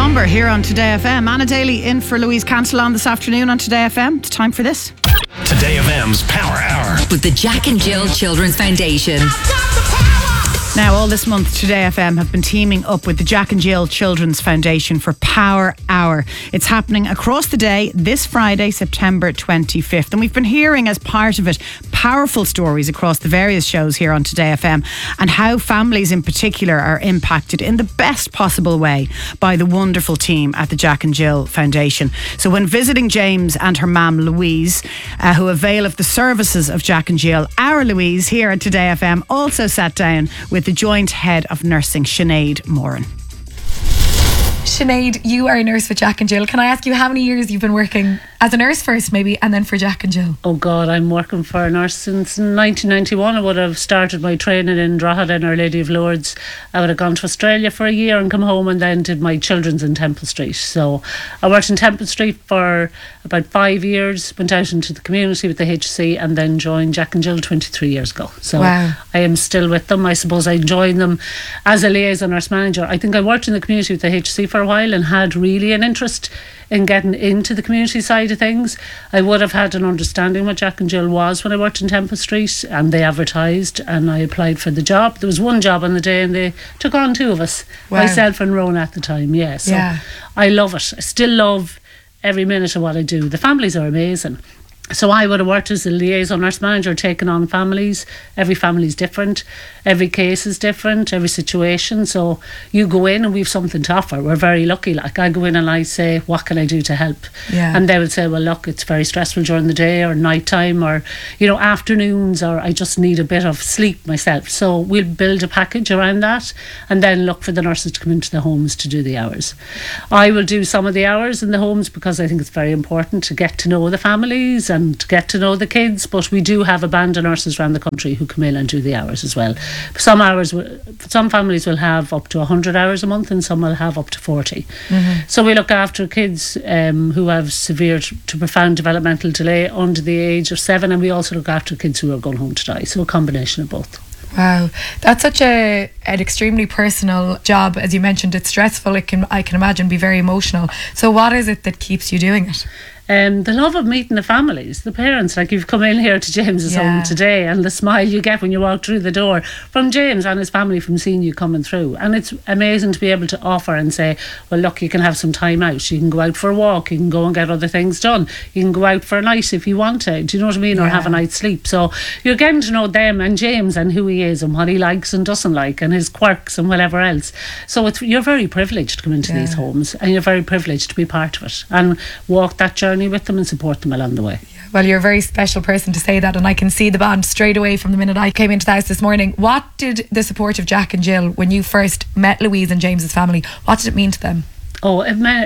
Somber here on Today FM. Anna Daly in for Louise Cantillon this afternoon on Today FM. It's time for this. Today FM's Power Hour with the Jack and Jill Children's Foundation. Now, all this month, Today FM have been teaming up with the Jack and Jill Children's Foundation for Power Hour. It's happening across the day this Friday, September 25th. And we've been hearing as part of it powerful stories across the various shows here on Today FM and how families in particular are impacted in the best possible way by the wonderful team at the Jack and Jill Foundation. So when visiting James and her mum Louise, who avail of the services of Jack and Jill, our Louise here at Today FM also sat down with the joint head of nursing, Sinead Moran. Sinead, you are a nurse with Jack and Jill. Can I ask you how many years you've been working as a nurse first, maybe, and then for Jack and Jill? Oh God, I'm working for a nurse since 1991. I would have started my training in Drogheda in Our Lady of Lourdes. I would have gone to Australia for a year and come home and then did my children's in Temple Street. So I worked in Temple Street for about 5 years, went out into the community with the HC and then joined Jack and Jill 23 years ago. So wow. I am still with them. I suppose I joined them as a liaison nurse manager. I think I worked in the community with the HC for a while and had really an interest in getting into the community side of things. I would have had an understanding what Jack and Jill was when I worked in Temple Street, and they advertised and I applied for the job. There was one job on the day and they took on two of us, wow. Myself and Rona at the time. So I love it. I still love every minute of what I do. The families are amazing. So I would have worked as a liaison nurse manager, taking on families. Every family is different. Every case is different. Every situation. So you go in and we've something to offer. We're very lucky. Like I go in and I say, what can I do to help? Yeah. And they would say, well, look, it's very stressful during the day or night time or, afternoons, or I just need a bit of sleep myself. So we'll build a package around that and then look for the nurses to come into the homes to do the hours. I will do some of the hours in the homes because I think it's very important to get to know the families and to get to know the kids, but we do have a band of nurses around the country who come in and do the hours as well. Some families will have up to 100 hours a month and some will have up to 40. Mm-hmm. So we look after kids who have severe to profound developmental delay under the age of 7, and we also look after kids who are going home to die, so a combination of both. Wow, that's such an extremely personal job. As you mentioned, it's stressful. I can imagine be very emotional. So what is it that keeps you doing it? The love of meeting the families, the parents. Like you've come in here to James's home today and the smile you get when you walk through the door from James and his family from seeing you coming through, and it's amazing to be able to offer and say, well look, you can have some time out, you can go out for a walk, you can go and get other things done, you can go out for a night if you want to, do you know what I mean, or have a night's sleep. So you're getting to know them and James and who he is and what he likes and doesn't like and his quirks and whatever else. So you're very privileged to come into these homes and you're very privileged to be part of it and walk that journey with them and support them along the way. Well, you're a very special person to say that, and I can see the bond straight away from the minute I came into the house this morning. What did the support of Jack and Jill, when you first met Louise and James's family, what did it mean to them? Oh,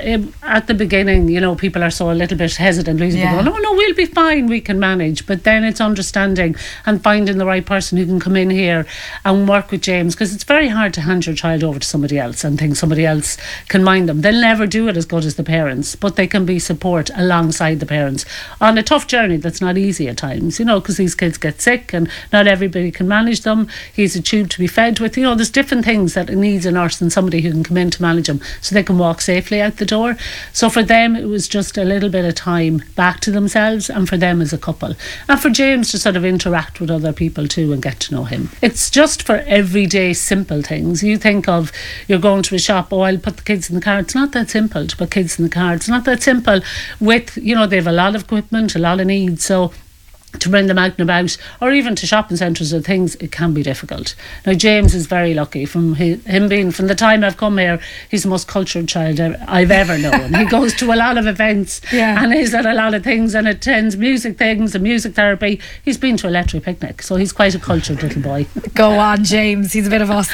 at the beginning, people are so a little bit hesitant. People go, no, we'll be fine, we can manage. But then it's understanding and finding the right person who can come in here and work with James, because it's very hard to hand your child over to somebody else and think somebody else can mind them. They'll never do it as good as the parents, but they can be support alongside the parents on a tough journey that's not easy at times, because these kids get sick and not everybody can manage them. He's a tube to be fed with. There's different things that it needs a nurse and somebody who can come in to manage them so they can walk safely out the door. So for them it was just a little bit of time back to themselves and for them as a couple, and for James to sort of interact with other people too and get to know him. It's just for everyday simple things. You think of, you're going to a shop, I'll put the kids in the car. It's not that simple to put kids in the car. It's not that simple with, they have a lot of equipment, a lot of needs, so to bring them out and about, or even to shopping centres or things, it can be difficult. Now James is very lucky from him being, from the time I've come here, he's the most cultured child I've ever known. He goes to a lot of events and is at a lot of things and attends music things and music therapy. He's been to a Electric Picnic, so he's quite a cultured little boy. Go on, James, he's a bit of us.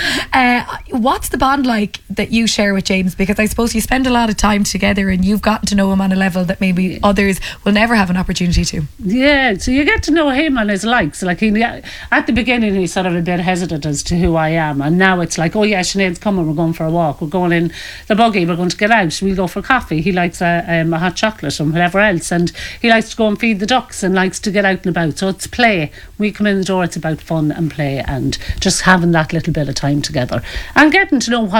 What's the bond like that you share with James? Because I suppose you spend a lot of time together and you've gotten to know him on a level that maybe others will never have an opportunity to. Yeah, so you get to know him and his likes. Like at the beginning he's sort of a bit hesitant as to who I am, and now it's like, Sinead's coming, we're going for a walk, we're going in the buggy, we're going to get out, we'll go for coffee. He likes a hot chocolate and whatever else, and he likes to go and feed the ducks and likes to get out and about. So it's play. We come in the door, it's about fun and play and just having that little bit of time together and getting to know what he likes.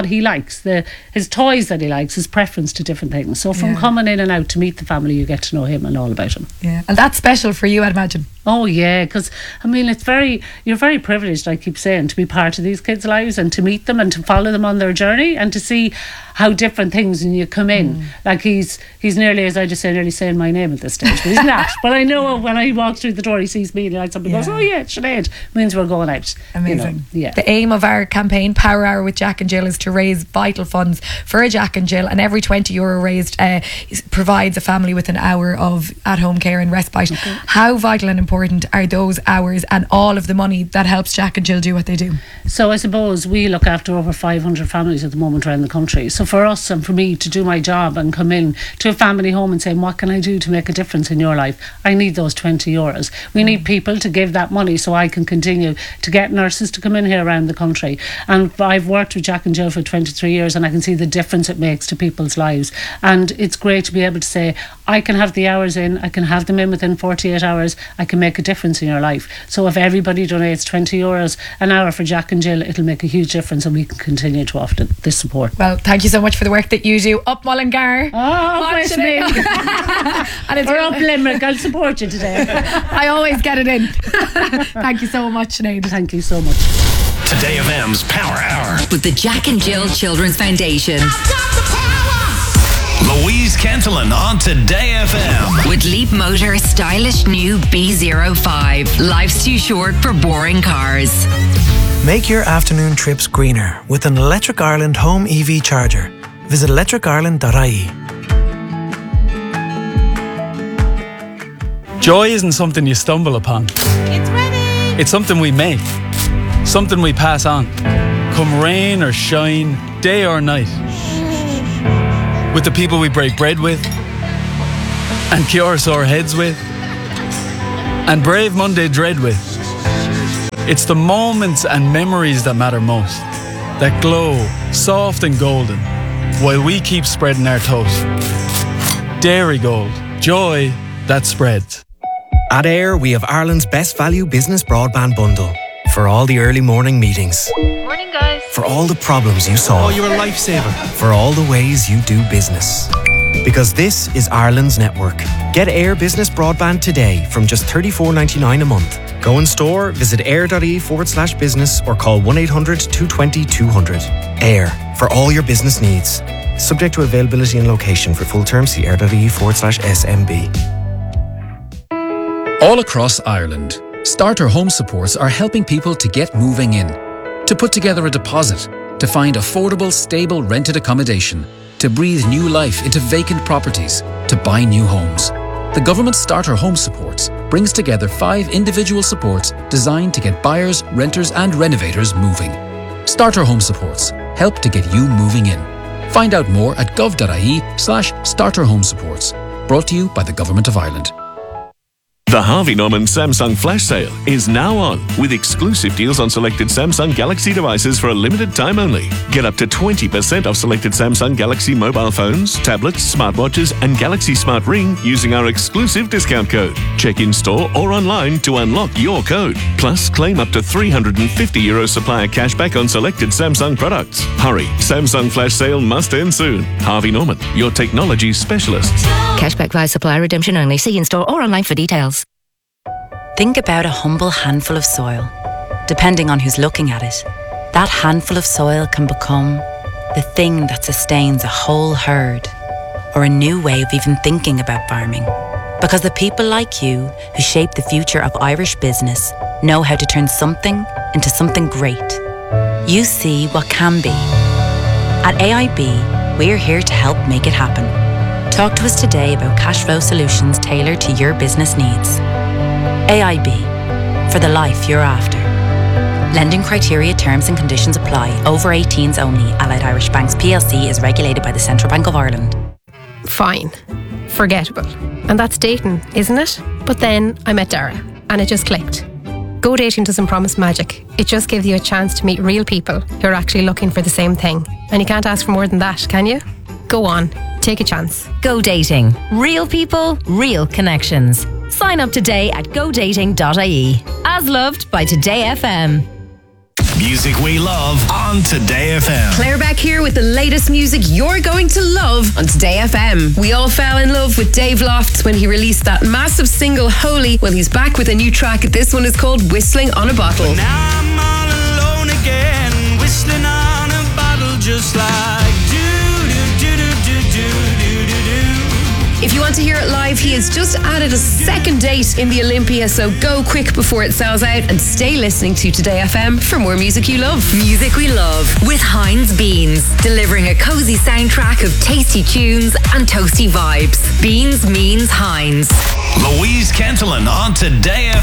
likes, his toys that he likes, his preference to different things. So from coming in and out to meet the family, you get to know him and all about him. Yeah, and that's special for you, I'd imagine. Oh yeah, because I mean you're very privileged, I keep saying, to be part of these kids' lives and to meet them and to follow them on their journey and to see how different things when you come in. Like he's nearly, as I just say, nearly saying my name at this stage, but he's not. But I know when I walk through the door, he sees me and like somebody goes, "Oh yeah, it's Sinead," means we're going out. Amazing. Yeah. The aim of our campaign, Power Hour with Jack and Jill, is to raise vital funds for a Jack and Jill, and every €20 raised provides a family with an hour of at-home care and respite. How vital and important are those hours and all of the money that helps Jack and Jill do what they do? So I suppose we look after over 500 families at the moment around the country. So for us and for me to do my job and come in to a family home and say, what can I do to make a difference in your life? I need those €20. We need people to give that money so I can continue to get nurses to come in here around the country. And I've worked with Jack and Jill for 23 years and I can see the difference it makes to people's lives. And it's great to be able to say, I can have the hours in, I can have them in within 48 hours, I can make a difference in your life. So if everybody donates €20 an hour for Jack and Jill, it'll make a huge difference and we can continue to offer this support. Well, thank you so much for the work that you do. Up Mullingar. West Meath. Or up Limerick. I'll support you today. I always get it in. Thank you so much, Sinead. Thank you so much. Today FM's Power Hour. With the Jack and Jill Children's Foundation. Louise Cantillon on Today FM. With Leap Motor's stylish new B05. Life's too short for boring cars. Make your afternoon trips greener with an Electric Ireland home EV charger. Visit electricireland.ie. Joy isn't something you stumble upon. It's ready. It's something we make. Something we pass on. Come rain or shine, day or night. With the people we break bread with, and cure sore heads with, and brave Monday dread with. It's the moments and memories that matter most, that glow soft and golden, while we keep spreading our toast. Dairy Gold, joy that spreads. At AIR, we have Ireland's best value business broadband bundle. For all the early morning meetings. Morning, guys. For all the problems you solve. Oh, you're a lifesaver. For all the ways you do business. Because this is Ireland's network. Get AIR Business Broadband today from just $34.99 a month. Go in store, visit air.ie/business or call 1-800-220-200. AIR, for all your business needs. Subject to availability and location. For full terms, see air.ie/SMB. All across Ireland, Starter Home Supports are helping people to get moving in, to put together a deposit, to find affordable, stable rented accommodation, to breathe new life into vacant properties, to buy new homes. The government Starter Home Supports brings together 5 individual supports designed to get buyers, renters and renovators moving. Starter Home Supports help to get you moving in. Find out more at gov.ie/Starter Home Supports. Brought to you by the Government of Ireland. The Harvey Norman Samsung Flash Sale is now on, with exclusive deals on selected Samsung Galaxy devices for a limited time only. Get up to 20% off selected Samsung Galaxy mobile phones, tablets, smartwatches and Galaxy Smart Ring using our exclusive discount code. Check in store or online to unlock your code. Plus, claim up to €350 supplier cashback on selected Samsung products. Hurry, Samsung Flash Sale must end soon. Harvey Norman, your technology specialists. Cashback via supplier redemption only. See in store or online for details. Think about a humble handful of soil. Depending on who's looking at it, that handful of soil can become the thing that sustains a whole herd, or a new way of even thinking about farming. Because the people like you who shape the future of Irish business know how to turn something into something great. You see what can be. At AIB, we're here to help make it happen. Talk to us today about cash flow solutions tailored to your business needs. AIB, for the life you're after. Lending criteria, terms and conditions apply. Over 18s only. Allied Irish Banks PLC is regulated by the Central Bank of Ireland. Fine. Forgettable. And that's dating, isn't it? But then I met Dara and it just clicked. Go Dating doesn't promise magic. It just gives you a chance to meet real people who are actually looking for the same thing. And you can't ask for more than that, can you? Go on. Take a chance. Go Dating. Real people, real connections. Sign up today at godating.ie. As loved by Today FM. Music we love on Today FM. Claire Beck here with the latest music you're going to love on Today FM. We all fell in love with Dave Lofts when he released that massive single Holy. Well, he's back with a new track. This one is called Whistling on a Bottle. But now I'm all alone again, whistling on a bottle just like do-do-do-do-do-do-do-do. If you want to hear it live, he has just added a second date in the Olympia, so go quick before it sells out and stay listening to Today FM for more music you love. Music we love with Heinz Beans, delivering a cozy soundtrack of tasty tunes and toasty vibes. Beans means Heinz. Louise Cantillon on Today FM.